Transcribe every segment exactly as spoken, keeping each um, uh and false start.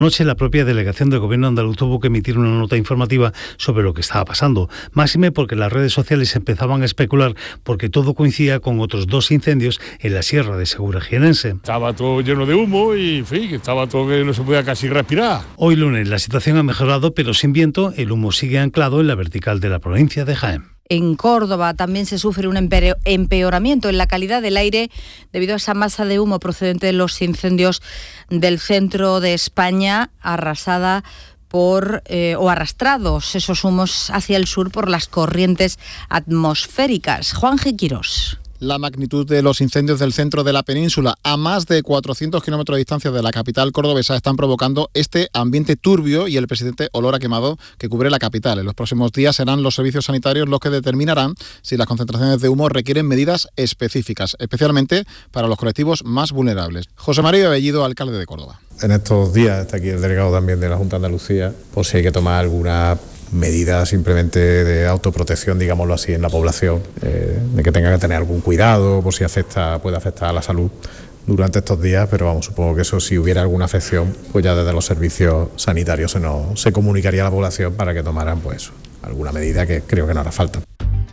Anoche la propia delegación del Gobierno andaluz tuvo que emitir una nota informativa sobre lo que estaba pasando. Máxime porque las redes sociales empezaban a especular porque todo coincidía con otros dos incendios en la Sierra de Segura Jienense. Estaba todo lleno de humo y, en fin, que estaba todo que no se podía casi respirar. Hoy lunes la situación ha mejorado, pero sin viento, el humo sigue anclado en la vertical de la provincia de Jaén. En Córdoba también se sufre un empeoramiento en la calidad del aire debido a esa masa de humo procedente de los incendios del centro de España, arrasada por eh, o arrastrados esos humos hacia el sur por las corrientes atmosféricas. Juan G. Quirós. La magnitud de los incendios del centro de la península, a más de cuatrocientos kilómetros de distancia de la capital cordobesa, están provocando este ambiente turbio y el persistente olor a quemado que cubre la capital. En los próximos días serán los servicios sanitarios los que determinarán si las concentraciones de humo requieren medidas específicas, especialmente para los colectivos más vulnerables. José María Bellido, alcalde de Córdoba. En estos días está aquí el delegado también de la Junta de Andalucía, por si hay que tomar alguna medidas simplemente de autoprotección, digámoslo así, en la población, eh, de que tenga que tener algún cuidado por si afecta, puede afectar a la salud durante estos días, pero vamos, supongo que eso, si hubiera alguna afección, pues ya desde los servicios sanitarios se, nos, se comunicaría a la población para que tomaran pues alguna medida, que creo que no hará falta.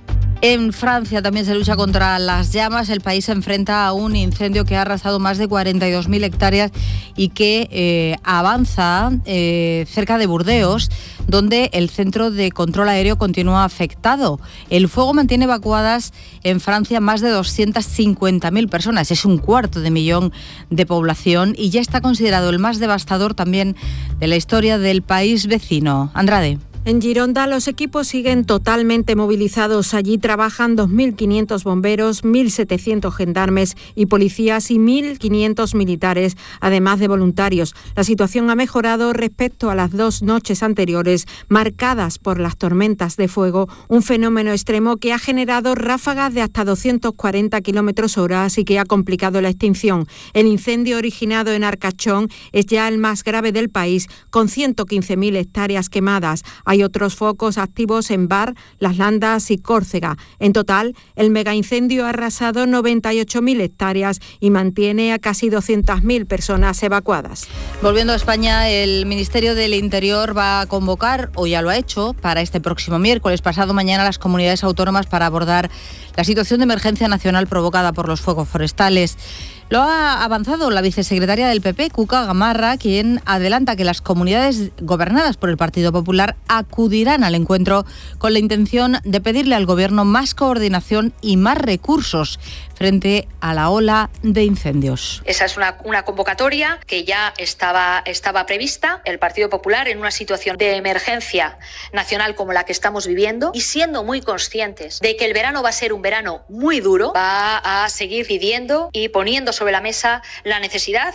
En Francia también se lucha contra las llamas. El país se enfrenta a un incendio que ha arrasado más de cuarenta y dos mil hectáreas y que eh, avanza eh, cerca de Burdeos, donde el centro de control aéreo continúa afectado. El fuego mantiene evacuadas en Francia más de doscientas cincuenta mil personas. Es un cuarto de millón de población y ya está considerado el más devastador también de la historia del país vecino. Andrade. En Gironda los equipos siguen totalmente movilizados. Allí trabajan dos mil quinientos bomberos, mil setecientos gendarmes y policías y mil quinientos militares, además de voluntarios. La situación ha mejorado respecto a las dos noches anteriores, marcadas por las tormentas de fuego, un fenómeno extremo que ha generado ráfagas de hasta doscientos cuarenta kilómetros hora y que ha complicado la extinción. El incendio originado en Arcachón es ya el más grave del país, con ciento quince mil hectáreas quemadas. Hay otros focos activos en Bar, Las Landas y Córcega. En total, el megaincendio ha arrasado noventa y ocho mil hectáreas y mantiene a casi doscientas mil personas evacuadas. Volviendo a España, el Ministerio del Interior va a convocar, o ya lo ha hecho, para este próximo miércoles, pasado mañana, a las comunidades autónomas para abordar la situación de emergencia nacional provocada por los fuegos forestales. Lo ha avanzado la vicesecretaria del P P, Cuca Gamarra, quien adelanta que las comunidades gobernadas por el Partido Popular acudirán al encuentro con la intención de pedirle al Gobierno más coordinación y más recursos frente a la ola de incendios. Esa es una, una convocatoria que ya estaba, estaba prevista. El Partido Popular, en una situación de emergencia nacional como la que estamos viviendo y siendo muy conscientes de que el verano va a ser un verano muy duro, va a seguir pidiendo y poniendo sobre la mesa la necesidad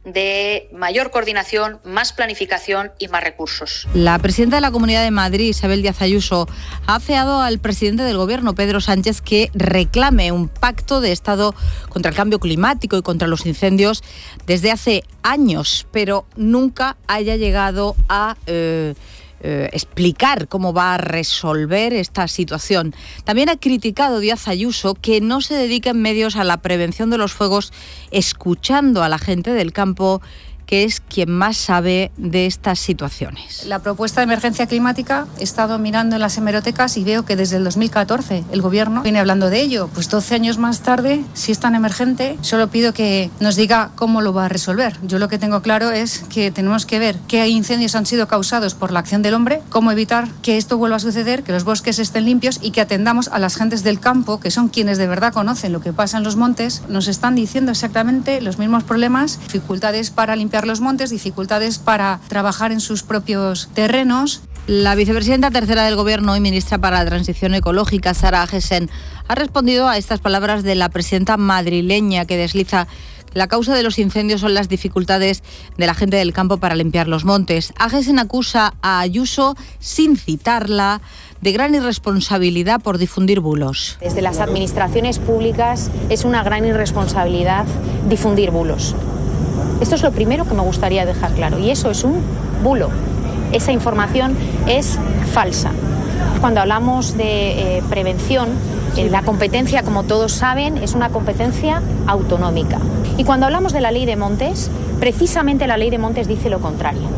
de mayor coordinación, más planificación y más recursos. La presidenta de la Comunidad de Madrid, Isabel Díaz Ayuso, ha afeado al presidente del Gobierno, Pedro Sánchez, que reclame un pacto de Estado contra el cambio climático y contra los incendios desde hace años, pero nunca haya llegado a Eh, Eh, explicar cómo va a resolver esta situación. También ha criticado Díaz Ayuso que no se dediquen medios a la prevención de los fuegos, escuchando a la gente del campo, que es quien más sabe de estas situaciones. La propuesta de emergencia climática, he estado mirando en las hemerotecas y veo que desde el dos mil catorce el Gobierno viene hablando de ello. Pues doce años más tarde, si es tan emergente, solo pido que nos diga cómo lo va a resolver. Yo lo que tengo claro es que tenemos que ver qué incendios han sido causados por la acción del hombre, cómo evitar que esto vuelva a suceder, que los bosques estén limpios y que atendamos a las gentes del campo, que son quienes de verdad conocen lo que pasa en los montes. Nos están diciendo exactamente los mismos problemas, dificultades para limpiar los montes, dificultades para trabajar en sus propios terrenos. La vicepresidenta tercera del Gobierno y ministra para la Transición Ecológica, Sara Agesen, ha respondido a estas palabras de la presidenta madrileña, que desliza que la causa de los incendios son las dificultades de la gente del campo para limpiar los montes. Agesen acusa a Ayuso, sin citarla, de gran irresponsabilidad por difundir bulos. Desde las administraciones públicas es una gran irresponsabilidad difundir bulos. Esto es lo primero que me gustaría dejar claro, y eso es un bulo. Esa información es falsa. Cuando hablamos de eh, prevención, eh, la competencia, como todos saben, es una competencia autonómica. Y cuando hablamos de la ley de montes, precisamente la ley de montes dice lo contrario.